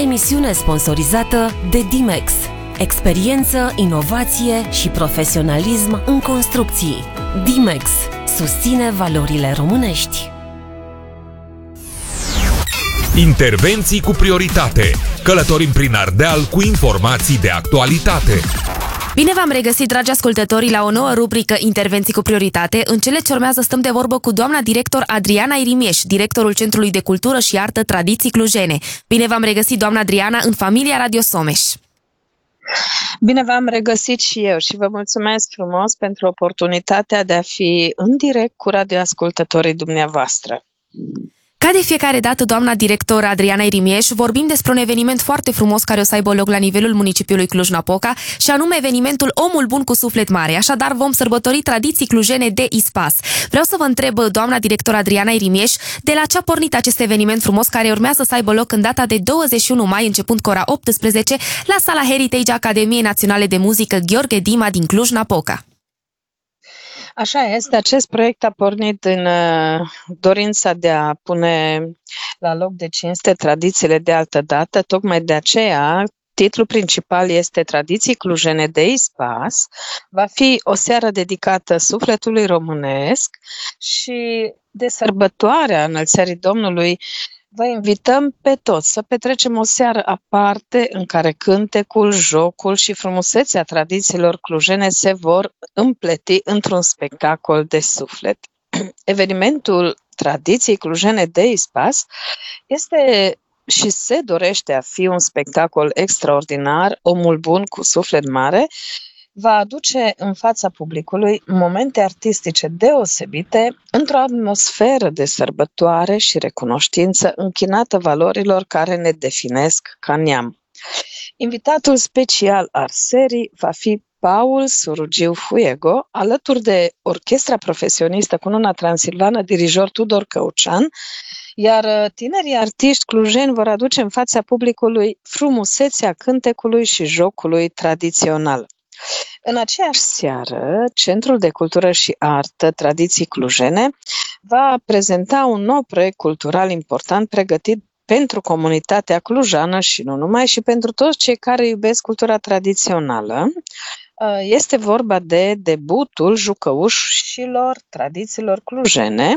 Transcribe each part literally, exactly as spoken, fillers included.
emisiune sponsorizată de Dimex. Experiență, inovație și profesionalism în construcții. Dimex susține valorile românești. Intervenții cu prioritate. Călătorim prin Ardeal cu informații de actualitate. Bine v-am regăsit, dragi ascultători, la o nouă rubrică Intervenții cu prioritate. În cele ce urmează stăm de vorbă cu doamna director Adriana Irimieș, directorul Centrului de Cultură și Artă Tradiții Clujene. Bine v-am regăsit, doamna Adriana, în familia Radio Someș. Bine v-am regăsit și eu și vă mulțumesc frumos pentru oportunitatea de a fi în direct cu radioascultătorii dumneavoastră. Ca de fiecare dată, doamna director Adriana Irimieș, vorbim despre un eveniment foarte frumos care o să aibă loc la nivelul municipiului Cluj-Napoca, și anume evenimentul Omul Bun cu Suflet Mare. Așadar, vom sărbători tradiții clujene de ispas. Vreau să vă întreb, doamna director Adriana Irimieș, de la ce a pornit acest eveniment frumos care urmează să aibă loc în data de douăzeci și unu mai, începând cu ora optsprezece, la sala Heritage Academiei Naționale de Muzică Gheorghe Dima din Cluj-Napoca. Așa este, acest proiect a pornit din uh, dorința de a pune la loc de cinste tradițiile de altă dată. Tocmai de aceea, titlul principal este Tradiții clujene de ispas. Va fi o seară dedicată sufletului românesc și de sărbătoarea Înălțării Domnului. Vă invităm pe toți să petrecem o seară aparte în care cântecul, jocul și frumusețea tradițiilor clujene se vor împleti într-un spectacol de suflet. Evenimentul Tradiții clujene de ispas este și se dorește a fi un spectacol extraordinar. Omul Bun cu Suflet Mare va aduce în fața publicului momente artistice deosebite într-o atmosferă de sărbătoare și recunoștință închinată valorilor care ne definesc ca neam. Invitatul special al serii va fi Paul Surugiu Fuego, alături de orchestra profesionistă Cununa Transilvană, dirijor Tudor Căucean, iar tinerii artiști clujeni vor aduce în fața publicului frumusețea cântecului și jocului tradițional. În aceeași seară, Centrul de Cultură și Artă Tradiții Clujene va prezenta un nou proiect cultural important pregătit pentru comunitatea clujană și nu numai, și pentru toți cei care iubesc cultura tradițională. Este vorba de debutul jucăușilor tradițiilor clujene,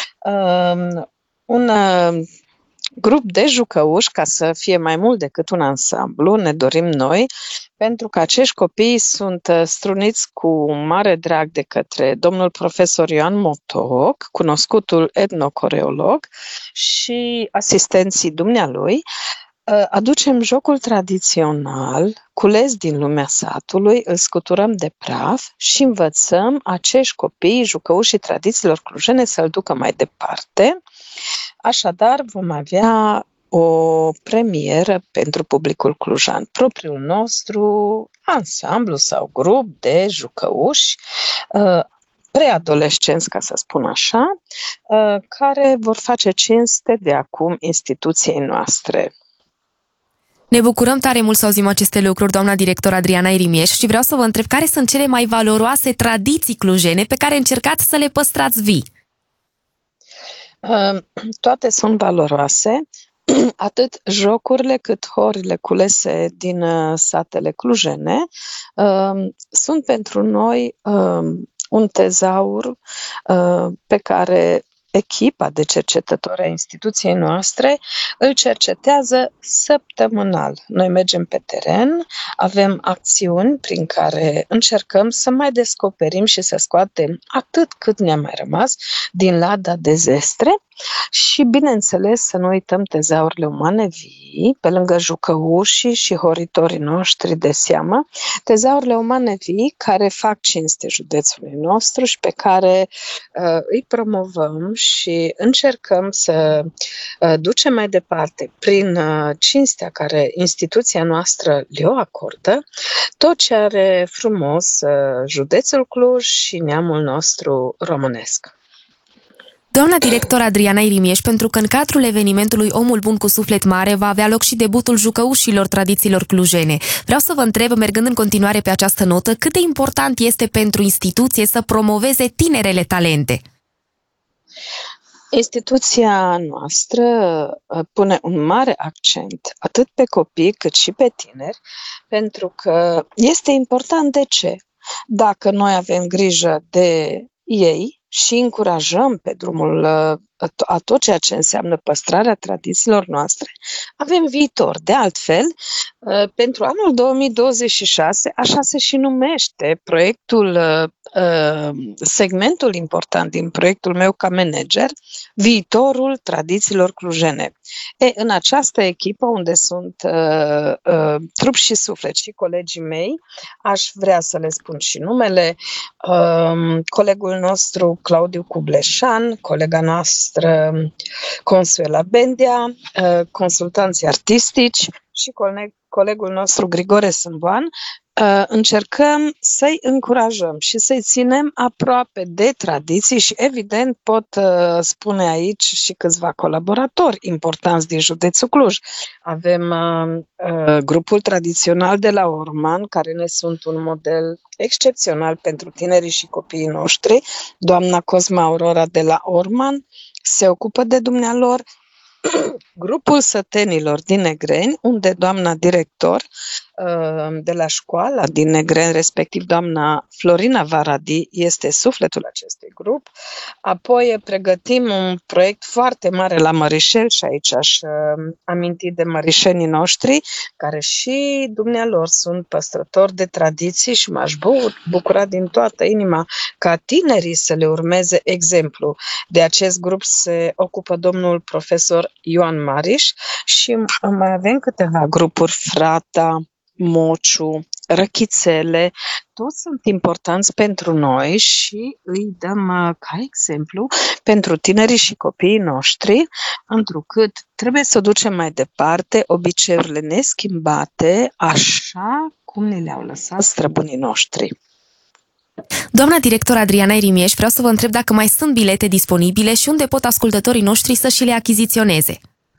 un grup de jucăuși, ca să fie mai mult decât un ansamblu, ne dorim noi, pentru că acești copii sunt struniți cu mare drag de către domnul profesor Ioan Motoc, cunoscutul etnocoreolog, și asistenții dumnealui. Aducem jocul tradițional, cules din lumea satului, îl scuturăm de praf și învățăm acești copii, jucăușii tradițiilor clujene, să-l ducă mai departe. Așadar, vom avea o premieră pentru publicul clujan, propriul nostru ansamblu sau grup de jucăuși preadolescenți, ca să spun așa, care vor face cinste de acum instituției noastre. Ne bucurăm tare mult să auzim aceste lucruri, doamna director Adriana Irimieș, și vreau să vă întreb care sunt cele mai valoroase tradiții clujene pe care încercați să le păstrați vii. Toate sunt valoroase, atât jocurile cât horile culese din satele clujene sunt pentru noi un tezaur pe care echipa de cercetători a instituției noastre îl cercetează săptămânal. Noi mergem pe teren, avem acțiuni prin care încercăm să mai descoperim și să scoatem atât cât ne-a mai rămas din lada de zestre și, bineînțeles, să nu uităm tezaurile umane vii, pe lângă jucăușii și horitorii noștri de seamă, tezaurile umane vii care fac cinste județului nostru și pe care uh, îi promovăm și încercăm să uh, ducem mai departe prin uh, cinstea care instituția noastră le-o acordă, tot ce are frumos uh, județul Cluj și neamul nostru românesc. Doamna director Adriana Irimieș, pentru că în cadrul evenimentului Omul Bun cu Suflet Mare va avea loc și debutul jucăușilor tradițiilor clujene. Vreau să vă întreb, mergând în continuare pe această notă, cât de important este pentru instituție să promoveze tinerele talente? Instituția noastră pune un mare accent atât pe copii cât și pe tineri, pentru că este important. De ce? Dacă noi avem grijă de ei și încurajăm pe drumul a tot ceea ce înseamnă păstrarea tradițiilor noastre, avem viitor. De altfel, pentru anul două mii douăzeci și șase, așa se și numește proiectul, segmentul important din proiectul meu ca manager, Viitorul tradițiilor clujene. E, în această echipă, unde sunt uh, uh, trup și suflet și colegii mei, aș vrea să le spun și numele, uh, colegul nostru Claudiu Cubleșan, colega noastră Consuela Bendea, uh, consultanții artistici și coleg, colegul nostru Grigore Sâmboan. Uh, încercăm să-i încurajăm și să-i ținem aproape de tradiții și, evident, pot uh, spune aici și câțiva colaboratori importanți din județul Cluj. Avem uh, uh, grupul tradițional de la Orman, care ne sunt un model excepțional pentru tinerii și copiii noștri. Doamna Cosma Aurora de la Orman se ocupă de dumnealor. Grupul Sătenilor din Negreni, unde doamna director de la școala din Negreni, respectiv doamna Florina Varadi, este sufletul acestui grup. Apoi pregătim un proiect foarte mare la Mărișel și aici aș aminti de mărișenii noștri, care și dumnealor sunt păstrători de tradiții și m-aș bucura din toată inima ca tinerii să le urmeze exemplu. De acest grup se ocupă domnul profesor Ioan Mariș și mai avem câteva grupuri, Frata, Mociu, Răchițele, toți sunt importanți pentru noi și îi dăm ca exemplu pentru tinerii și copiii noștri, întrucât trebuie să ducem mai departe obiceiurile neschimbate, așa cum ne le-au lăsat străbunii noștri. Doamna director Adriana Irimieș, vreau să vă întreb dacă mai sunt bilete disponibile și unde pot ascultătorii noștri să și le achiziționeze.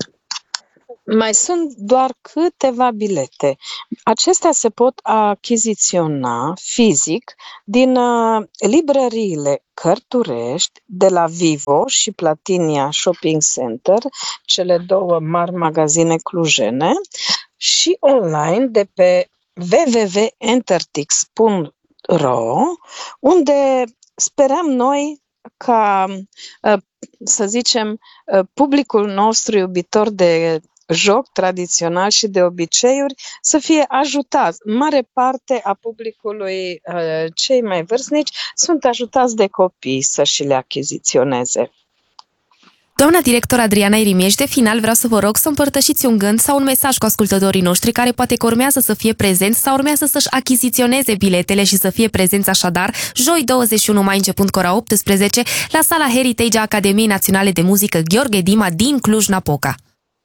Mai sunt doar câteva bilete. Acestea se pot achiziționa fizic din uh, librăriile Cărturești, de la Vivo și Platinia Shopping Center, cele două mari magazine clujene, și online de pe w w w punct entertix punct r o, unde sperăm noi ca, să zicem, publicul nostru iubitor de joc tradițional și de obiceiuri să fie ajutat. Mare parte a publicului, cei mai vârstnici, sunt ajutați de copii să și le achiziționeze. Doamna director Adriana Irimieș, de final vreau să vă rog să împărtășiți un gând sau un mesaj cu ascultătorii noștri care poate că urmează să fie prezenți sau urmează să-și achiziționeze biletele și să fie prezenți așadar joi douăzeci și unu mai începând cu ora optsprezece la sala Heritage a Academiei Naționale de Muzică Gheorghe Dima din Cluj-Napoca.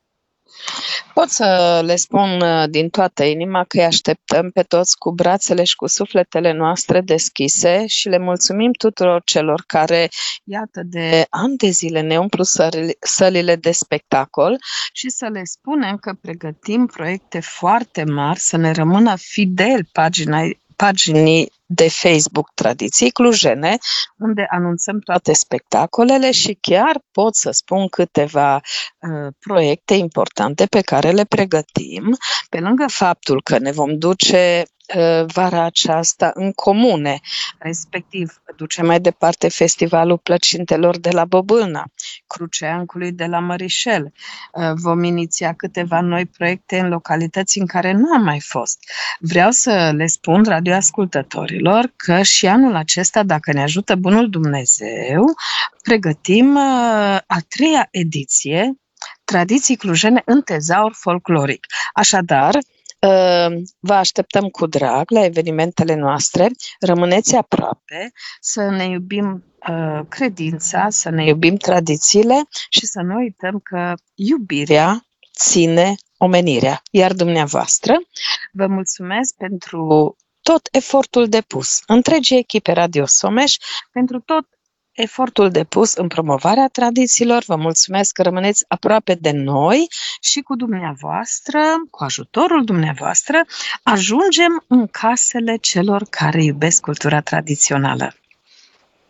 Pot să le spun din toată inima că îi așteptăm pe toți cu brațele și cu sufletele noastre deschise și le mulțumim tuturor celor care, iată, de ani de zile ne umplu sălile de spectacol și să le spunem că pregătim proiecte foarte mari, să ne rămână fidel pagina, paginii de Facebook Tradiții Clujene, unde anunțăm toate spectacolele și chiar pot să spun câteva uh, proiecte importante pe care le pregătim, pe lângă faptul că ne vom duce uh, vara aceasta în comune, respectiv ducem mai departe Festivalul Plăcintelor de la Bobâlna, Cruceancului de la Mărișel. Uh, vom iniția câteva noi proiecte în localități în care nu am mai fost. Vreau să le spun radioascultătorilor că și anul acesta, dacă ne ajută bunul Dumnezeu, pregătim a treia ediție Tradiții Clujene în tezaur folcloric. Așadar, vă așteptăm cu drag la evenimentele noastre, rămâneți aproape, să ne iubim credința, să ne iubim tradițiile și să nu uităm că iubirea ține omenirea. Iar dumneavoastră, vă mulțumesc pentru tot efortul depus, întregii echipe Radio Someș, pentru tot efortul depus în promovarea tradițiilor. Vă mulțumesc că rămâneți aproape de noi și cu dumneavoastră, cu ajutorul dumneavoastră, ajungem în casele celor care iubesc cultura tradițională.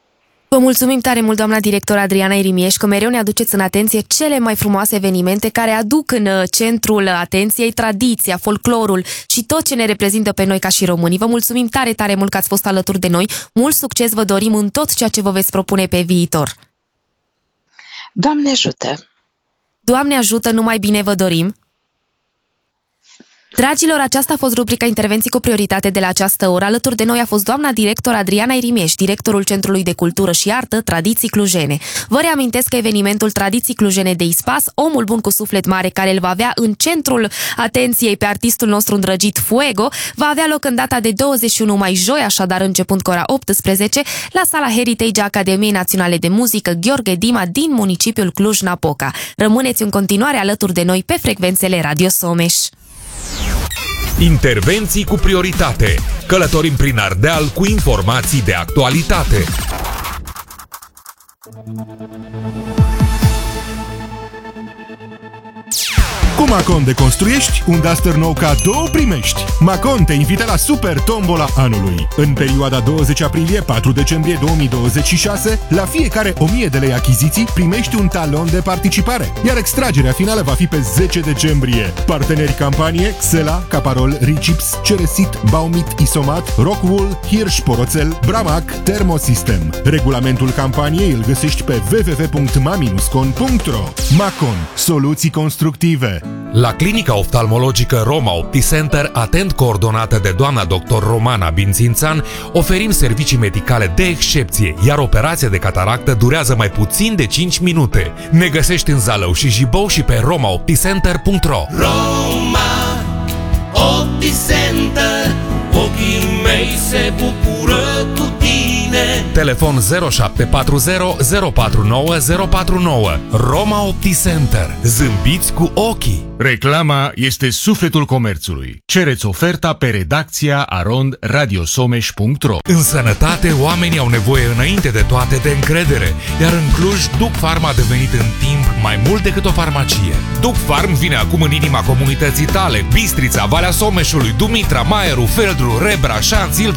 Vă mulțumim tare mult, doamna director Adriana Irimieș, că mereu ne aduceți în atenție cele mai frumoase evenimente care aduc în centrul atenției tradiția, folclorul și tot ce ne reprezintă pe noi ca și români. Vă mulțumim tare, tare mult că ați fost alături de noi. Mult succes vă dorim în tot ceea ce vă veți propune pe viitor. Doamne ajută! Doamne ajută, numai bine vă dorim! Dragilor, aceasta a fost rubrica Intervenții cu prioritate de la această oră. Alături de noi a fost doamna director Adriana Irimieș, directorul Centrului de Cultură și Artă Tradiții Clujene. Vă reamintesc că evenimentul Tradiții Clujene de Ispas, omul bun cu suflet mare, care îl va avea în centrul atenției pe artistul nostru îndrăgit Fuego, va avea loc în data de douăzeci și unu mai, joi, așadar începând cu ora optsprezece, la sala Heritage a Academiei Naționale de Muzică Gheorghe Dima din municipiul Cluj-Napoca. Rămâneți în continuare alături de noi pe frecvențele Radio Someș. Intervenții cu prioritate. Călătorim prin Ardeal cu informații de actualitate. Cu Macon deconstruiești, un Duster nou cadou primești. Macon te invită la Super Tombola anului. În perioada douăzeci aprilie - patru decembrie două mii douăzeci și șase, la fiecare o mie de lei achiziții primești un talon de participare, iar extragerea finală va fi pe zece decembrie. Parteneri campanie: Xela, Caparol, Ricips, Ceresit, Baumit, Isomat, Rockwool, Hirsch Poroțel, Bramac, Thermosystem. Regulamentul campaniei îl găsești pe w w w punct ma con punct ro. Macon, soluții constructive. La clinica oftalmologică Roma OptiCenter, atent coordonată de doamna doctor Romana Bințințan, oferim servicii medicale de excepție, iar operația de cataractă durează mai puțin de cinci minute. Ne găsești în Zalău și Jibou și pe roma opticenter punct ro. Roma OptiCenter, ochii mei se bucură cu tine. Telefon zero șapte patru zero zero patru nouă zero patru nouă. Roma OptiCenter. Zâmbiți cu ochii. Reclama este sufletul comerțului. Cereți oferta pe redacția arond radiosomeș punct ro. În sănătate, oamenii au nevoie înainte de toate de încredere, iar în Cluj, Duc Pharma a devenit în timp mai mult decât o farmacie. Duc Pharm vine acum în inima comunității tale: Bistrița, Valea Someșului, Dumitra, Maieru, Feldru, Rebra, Șanț, Ilva